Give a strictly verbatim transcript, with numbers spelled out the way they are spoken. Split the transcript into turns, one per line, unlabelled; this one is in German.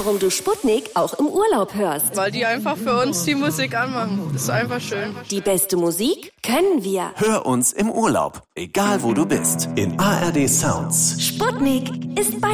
warum du Sputnik auch im Urlaub hörst.
Weil die einfach für uns die Musik anmachen. Das ist einfach schön.
Die beste Musik können wir.
Hör uns im Urlaub, egal wo du bist, in A R D Sounds.
Sputnik ist bei